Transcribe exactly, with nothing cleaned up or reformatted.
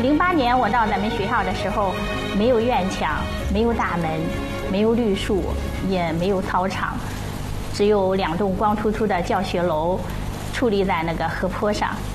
零八年我到咱们学校的时候，没有院墙，没有大门，没有绿树，也没有操场，只有两栋光秃秃的教学楼矗立在那个河坡上。